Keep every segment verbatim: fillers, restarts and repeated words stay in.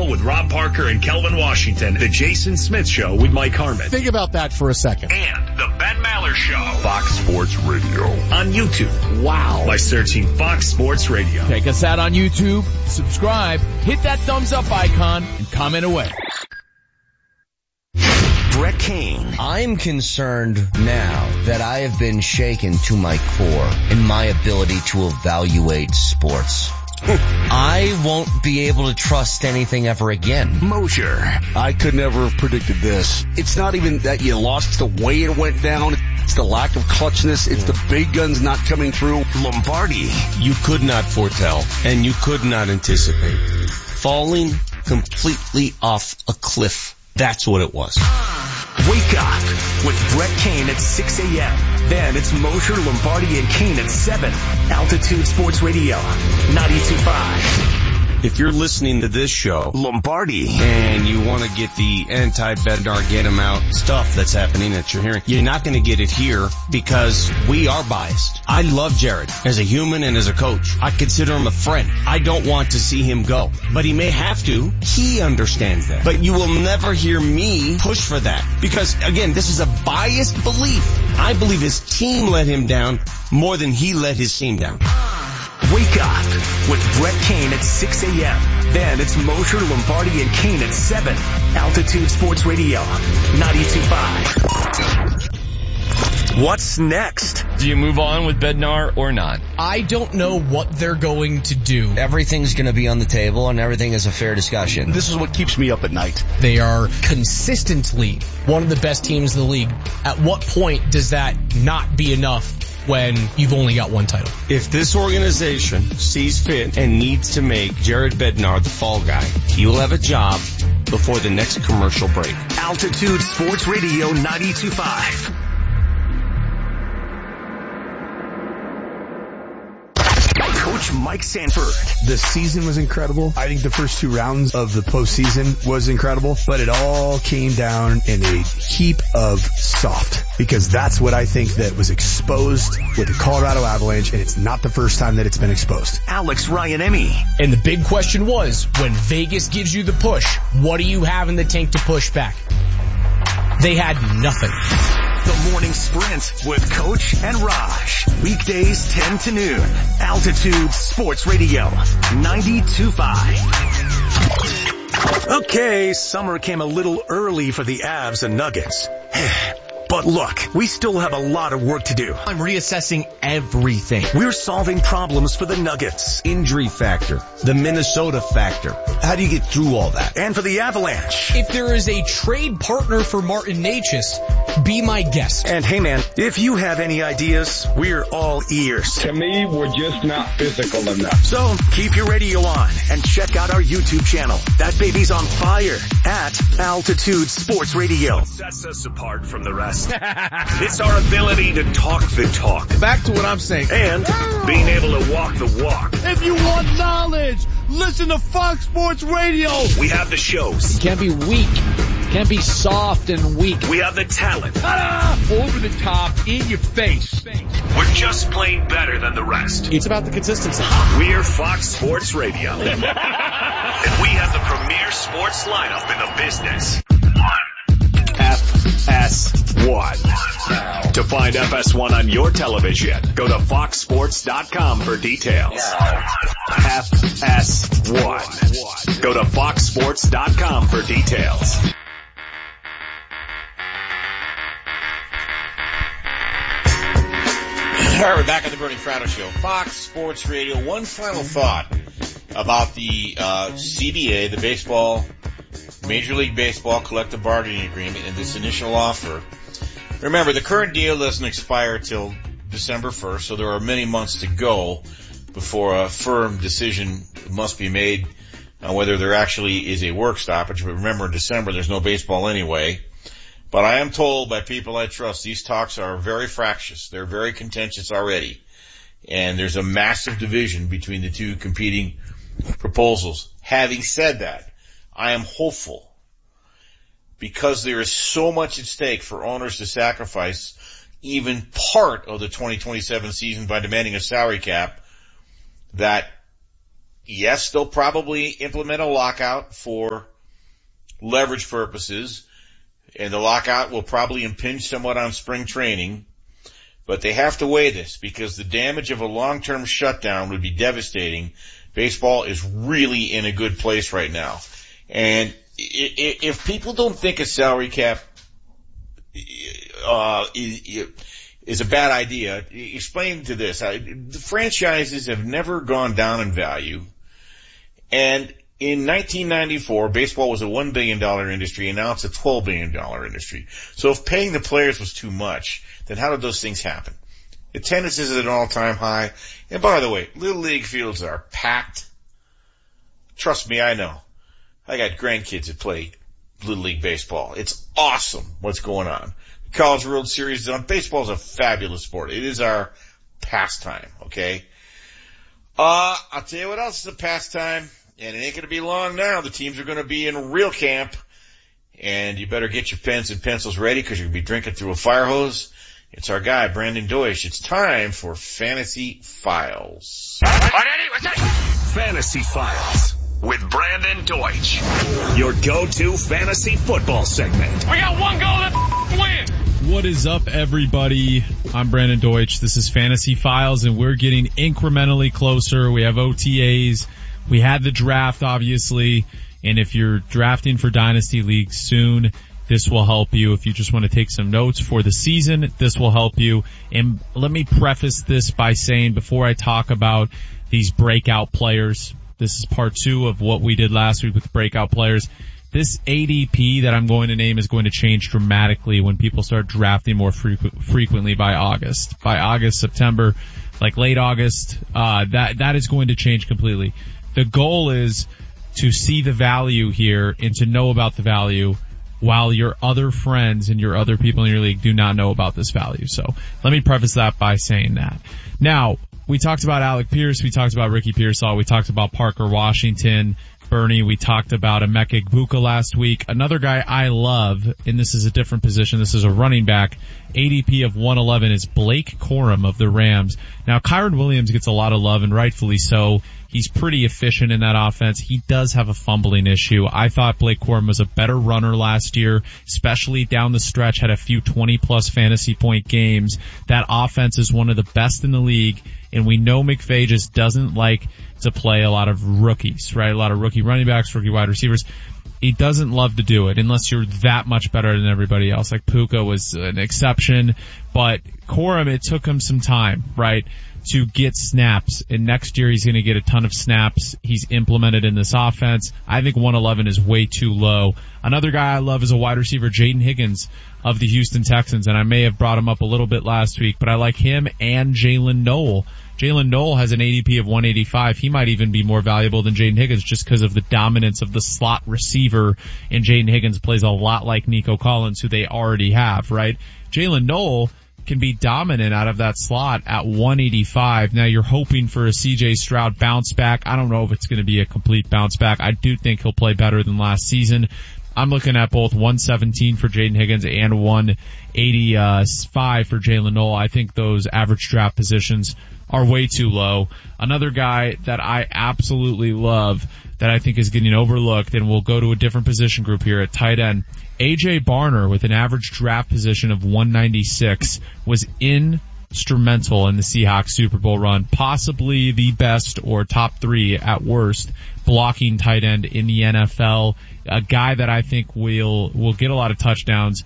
Apple with Rob Parker and Kelvin Washington. The Jason Smith Show with Mike Harmon. Think about that for a second. And the Ben Maller Show. Fox Sports Radio. On YouTube. Wow. By searching Fox Sports Radio. Check us out on YouTube. Subscribe. Hit that thumbs up icon and comment away. Brett Kane. I'm concerned now that I have been shaken to my core in my ability to evaluate sports. I won't be able to trust anything ever again. Mosier. I could never have predicted this. It's not even that you lost, it's the way it went down. It's the lack of clutchness. It's the big guns not coming through. Lombardi. You could not foretell, and you could not anticipate. Falling completely off a cliff. That's what it was. Wake up with Brett Kane at six a.m. Then it's Mosier, Lombardi, and Kane at seven. Altitude Sports Radio, ninety-two point five. If you're listening to this show, Lombardi, and you want to get the anti-Bednar, get him out stuff that's happening that you're hearing, you're not going to get it here because we are biased. I love Jared as a human and as a coach. I consider him a friend. I don't want to see him go, but he may have to. He understands that. But you will never hear me push for that because, again, this is a biased belief. I believe his team let him down more than he let his team down. Wake up with Brett Kane at six a.m. Then it's Mosier, Lombardi, and Kane at seven. Altitude Sports Radio, ninety-two point five. What's next? Do you move on with Bednar or not? I don't know what they're going to do. Everything's going to be on the table and everything is a fair discussion. This is what keeps me up at night. They are consistently one of the best teams in the league. At what point does that not be enough when you've only got one title? If this organization sees fit and needs to make Jared Bednar the fall guy, he will have a job before the next commercial break. Altitude Sports Radio ninety-two point five. Coach Mike Sanford. The season was incredible. I think the first two rounds of the postseason was incredible, but it all came down in a heap of soft because that's what I think that was exposed with the Colorado Avalanche, and it's not the first time that it's been exposed. Alex Ryan-Emmy. And the big question was, when Vegas gives you the push, what do you have in the tank to push back? They had nothing. The Morning Sprint with Coach and Raj. Weekdays ten to noon. Altitude Sports Radio, ninety-two point five. Okay, summer came a little early for the Avs and Nuggets. But look, we still have a lot of work to do. I'm reassessing everything. We're solving problems for the Nuggets. Injury factor, the Minnesota factor. How do you get through all that? And for the Avalanche. If there is a trade partner for Martin Necas, be my guest. And hey man, if you have any ideas, we're all ears. To me, we're just not physical enough. So keep your radio on and check out our YouTube channel. That baby's on fire at Altitude Sports Radio. What sets us apart from the rest? It's our ability to talk the talk. Back to what I'm saying. And being able to walk the walk. If you want knowledge, listen to Fox Sports Radio. We have the shows. Can't be weak. Can't be soft and weak. We have the talent. Ah, over the top, in your face. We're just plain better than the rest. It's about the consistency. We're Fox Sports Radio. And we have the premier sports lineup in the business. F S one. To find F S one on your television, go to fox sports dot com for details. F S one. Go to fox sports dot com for details. All right, we're back on the Bernie Fratto Show. Fox Sports Radio. One final thought about the uh, C B A, the baseball, Major League Baseball collective bargaining agreement, and this initial offer. Remember, the current deal doesn't expire till December first, so there are many months to go before a firm decision must be made on whether there actually is a work stoppage. But remember, in December, there's no baseball anyway. But I am told by people I trust these talks are very fractious. They're very contentious already. And there's a massive division between the two competing proposals. Having said that, I am hopeful because there is so much at stake for owners to sacrifice even part of the twenty twenty-seven season by demanding a salary cap that yes, they'll probably implement a lockout for leverage purposes, and the lockout will probably impinge somewhat on spring training, but they have to weigh this because the damage of a long-term shutdown would be devastating. Baseball is really in a good place right now. And if people don't think a salary cap uh, is a bad idea, explain to this. The franchises have never gone down in value. And in nineteen ninety-four, baseball was a one billion dollars industry, and now it's a twelve billion dollars industry. So if paying the players was too much, then how did those things happen? Attendance is at an all-time high. And by the way, Little League fields are packed. Trust me, I know. I got grandkids that play Little League baseball. It's awesome what's going on. The College World Series is on. Baseball is a fabulous sport. It is our pastime, okay? Uh, I'll tell you what else is a pastime. And it ain't going to be long now. The teams are going to be in real camp. And you better get your pens and pencils ready because you're going to be drinking through a fire hose. It's our guy, Brandon Deutsch. It's time for Fantasy Files. Fantasy Files with Brandon Deutsch. Your go-to fantasy football segment. We got one goal to win. What is up, everybody? I'm Brandon Deutsch. This is Fantasy Files, and we're getting incrementally closer. We have O T As. We had the draft, obviously, and if you're drafting for Dynasty League soon, this will help you. If you just want to take some notes for the season, this will help you. And let me preface this by saying, before I talk about these breakout players, this is part two of what we did last week with breakout players. This A D P that I'm going to name is going to change dramatically when people start drafting more frequ- frequently by August. By August, September, like late August, uh, that, that is going to change completely. The goal is to see the value here and to know about the value while your other friends and your other people in your league do not know about this value. So let me preface that by saying that. Now, we talked about Alec Pierce. We talked about Ricky Pearsall. We talked about Parker Washington, Bernie. We talked about Emeka Egbuka last week. Another guy I love, and this is a different position. This is a running back. A D P of one eleven is Blake Corum of the Rams. Now, Kyron Williams gets a lot of love, and rightfully so. He's pretty efficient in that offense. He does have a fumbling issue. I thought Blake Corum was a better runner last year, especially down the stretch, had a few twenty-plus fantasy point games. That offense is one of the best in the league, and we know McVay just doesn't like to play a lot of rookies, right? A lot of rookie running backs, rookie wide receivers. He doesn't love to do it unless you're that much better than everybody else. Like Puka was an exception, but Corum, it took him some time, right, to get snaps, and next year he's going to get a ton of snaps. He's implemented in this offense. I think one eleven is way too low. Another guy I love is a wide receiver, Jaden Higgins of the Houston Texans, and I may have brought him up a little bit last week, but I like him and Jalen Noel. Jalen Noel has an A D P of one eighty-five. He might even be more valuable than Jaden Higgins just because of the dominance of the slot receiver, and Jaden Higgins plays a lot like Nico Collins, who they already have, right? Jalen Noel can be dominant out of that slot at one eighty-five. Now you're hoping for a C J Stroud bounce back. I don't know if it's going to be a complete bounce back. I do think he'll play better than last season. I'm looking at both one seventeen for Jaden Higgins and one eighty-five for Jalen Noel. I think those average draft positions are way too low. Another guy that I absolutely love that I think is getting overlooked, and we'll go to a different position group here at tight end. A J Barner with an average draft position of one ninety-six was instrumental in the Seahawks Super Bowl run, possibly the best or top three at worst blocking tight end in the N F L. A guy that I think will will get a lot of touchdowns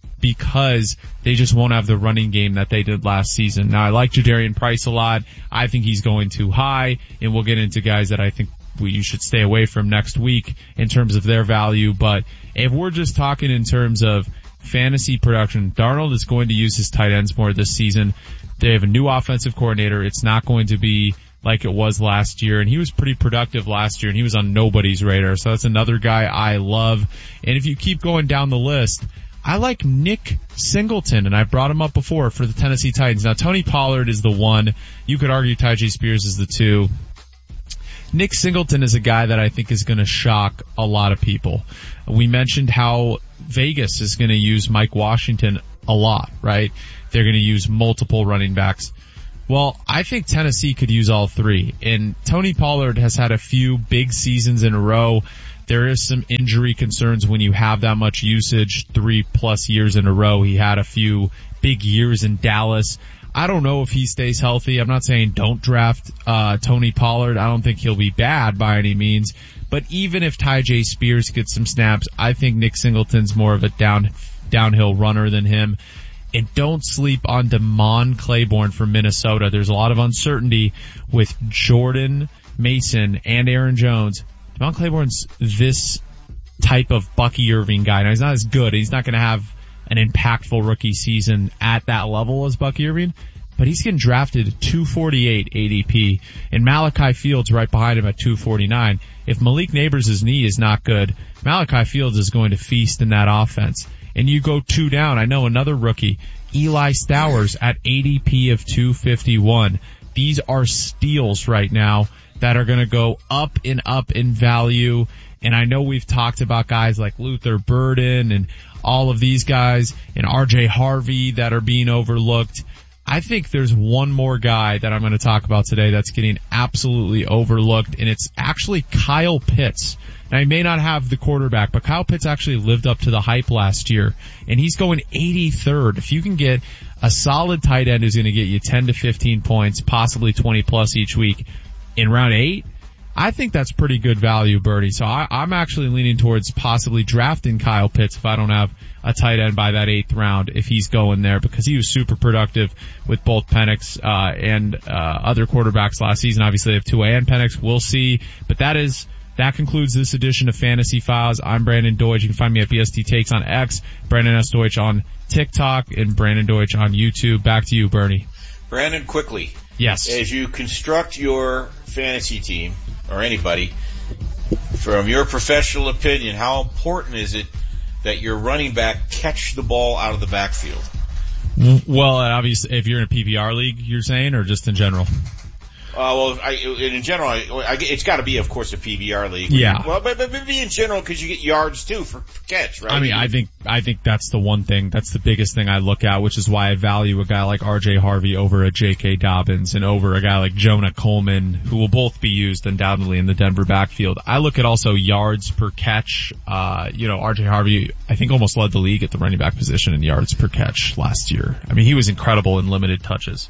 because they just won't have the running game that they did last season. Now, I like Jadarian Price a lot. I think he's going too high, and we'll get into guys that I think we, you should stay away from next week in terms of their value. But if we're just talking in terms of fantasy production, Darnold is going to use his tight ends more this season. They have a new offensive coordinator. It's not going to be like it was last year, and he was pretty productive last year, and he was on nobody's radar. So that's another guy I love. And if you keep going down the list, I like Nick Singleton, and I brought him up before for the Tennessee Titans. Now, Tony Pollard is the one. You could argue Tyjae Spears is the two. Nick Singleton is a guy that I think is going to shock a lot of people. We mentioned how Vegas is going to use Mike Washington a lot, right? They're going to use multiple running backs. Well, I think Tennessee could use all three. And Tony Pollard has had a few big seasons in a row. There is some injury concerns when you have that much usage three plus years in a row. He had a few big years in Dallas. I don't know if he stays healthy. I'm not saying don't draft uh Tony Pollard. I don't think he'll be bad by any means. But even if Tyjae Spears gets some snaps, I think Nick Singleton's more of a down downhill runner than him. And don't sleep on Damon Claiborne from Minnesota. There's a lot of uncertainty with Jordan Mason and Aaron Jones. Damon Claiborne's this type of Bucky Irving guy. Now, he's not as good. He's not going to have an impactful rookie season at that level as Bucky Irving, but he's getting drafted two forty-eight A D P, and Malachi Fields right behind him at two forty-nine. If Malik Neighbors' knee is not good, Malachi Fields is going to feast in that offense. And you go two down. I know another rookie, Eli Stowers at A D P of two fifty-one. These are steals right now that are going to go up and up in value. And I know we've talked about guys like Luther Burden and all of these guys and R J Harvey that are being overlooked. I think there's one more guy that I'm going to talk about today that's getting absolutely overlooked, and it's actually Kyle Pitts. Now, he may not have the quarterback, but Kyle Pitts actually lived up to the hype last year, and he's going eighty-third. If you can get a solid tight end who's going to get you ten to fifteen points, possibly twenty plus each week in round eight, I think that's pretty good value, Bernie. So I, I'm actually leaning towards possibly drafting Kyle Pitts if I don't have a tight end by that eighth round, if he's going there, because he was super productive with both Penix uh, and uh, other quarterbacks last season. Obviously, they have Tua and Penix. We'll see. But that is that concludes this edition of Fantasy Files. I'm Brandon Deutsch. You can find me at B S T Takes on X, Brandon S. Deutsch on TikTok, and Brandon Deutsch on YouTube. Back to you, Bernie. Brandon, quickly. Yes. As you construct your fantasy team, or anybody, from your professional opinion, how important is it that your running back catch the ball out of the backfield? Well, obviously, if you're in a P P R league, you're saying, or just in general? Uh, well, I, in general, I, I, it's got to be, of course, a P B R league. Yeah. Well, but, but maybe in general, because you get yards too for, for catch, right? I mean, I think I think that's the one thing, that's the biggest thing I look at, which is why I value a guy like R J Harvey over a J K Dobbins and over a guy like Jonah Coleman, who will both be used undoubtedly in the Denver backfield. I look at also yards per catch. Uh, you know, R J Harvey, I think, almost led the league at the running back position in yards per catch last year. I mean, he was incredible in limited touches.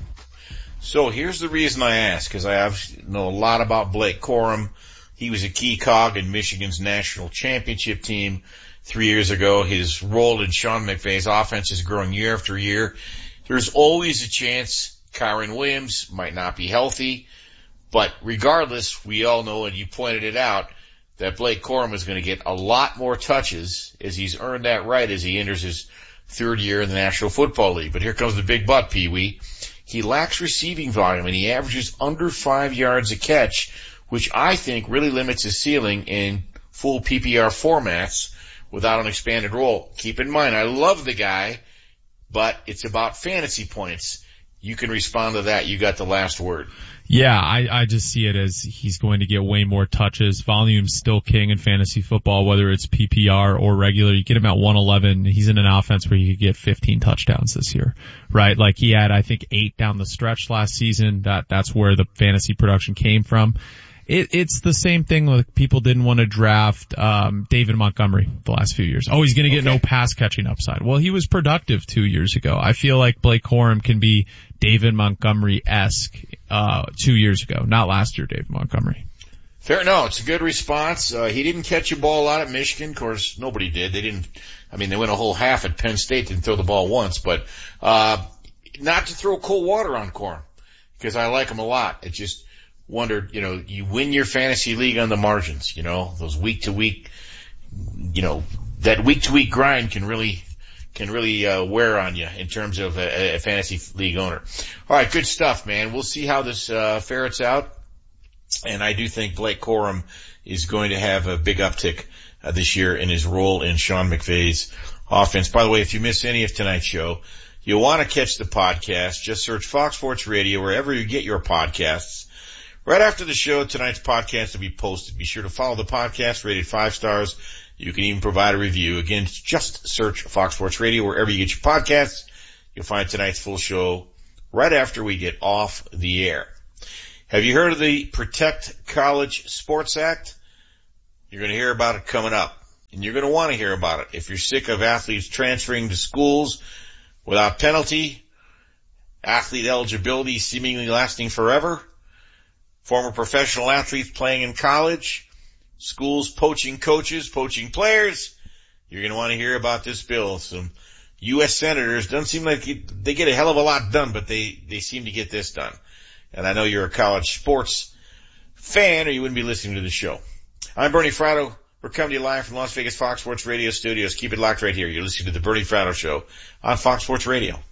So here's the reason I ask, because I have, know a lot about Blake Corum. He was a key cog in Michigan's national championship team three years ago. His role in Sean McVay's offense is growing year after year. There's always a chance Kyron Williams might not be healthy, but regardless, we all know, and you pointed it out, that Blake Corum is going to get a lot more touches as he's earned that right as he enters his third year in the National Football League. But here comes the big but, Pee Wee. He lacks receiving volume, and he averages under five yards a catch, which I think really limits his ceiling in full P P R formats without an expanded role. Keep in mind, I love the guy, but it's about fantasy points. You can respond to that. You got the last word. Yeah, I, I just see it as he's going to get way more touches. Volume's still king in fantasy football, whether it's P P R or regular. You get him at one eleven. He's in an offense where he could get fifteen touchdowns this year, right? Like he had, I think, eight down the stretch last season. That, that's where the fantasy production came from. It, it's the same thing like people didn't want to draft, um, David Montgomery the last few years. Oh, he's going to get okay. no pass catching upside. Well, he was productive two years ago. I feel like Blake Corum can be David Montgomery-esque, uh, two years ago, not last year, David Montgomery. Fair, no, it's a good response. Uh, he didn't catch a ball out at Michigan. Of course, nobody did. They didn't, I mean, they went a whole half at Penn State, didn't throw the ball once, but, uh, not to throw cold water on Corum, because I like him a lot. It just, wondered, you know, you win your fantasy league on the margins, you know, those week to week, you know, that week to week grind can really, can really, uh, wear on you in terms of a, a fantasy league owner. All right. Good stuff, man. We'll see how this, uh, ferrets out. And I do think Blake Corum is going to have a big uptick uh, this year in his role in Sean McVay's offense. By the way, if you miss any of tonight's show, you'll want to catch the podcast. Just search Fox Sports Radio wherever you get your podcasts. Right after the show, tonight's podcast will be posted. Be sure to follow the podcast, rated five stars. You can even provide a review. Again, just search Fox Sports Radio wherever you get your podcasts. You'll find tonight's full show right after we get off the air. Have you heard of the Protect College Sports Act? You're going to hear about it coming up. And you're going to want to hear about it. If you're sick of athletes transferring to schools without penalty, athlete eligibility seemingly lasting forever, former professional athletes playing in college, schools poaching coaches, poaching players, you're going to want to hear about this bill. Some U S senators, doesn't seem like they get a hell of a lot done, but they, they seem to get this done. And I know you're a college sports fan or you wouldn't be listening to the show. I'm Bernie Fratto. We're coming to you live from Las Vegas Fox Sports Radio studios. Keep it locked right here. You're listening to the Bernie Fratto Show on Fox Sports Radio.